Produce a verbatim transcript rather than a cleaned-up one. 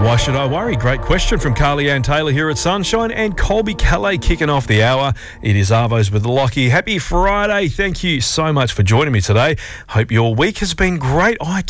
Why should I worry? Great question from Carly Ann Taylor here at Sunshine, and Colby Calais kicking off the hour. It is Arvos with Lockie. Happy Friday. Thank you so much for joining me today. Hope your week has been great. I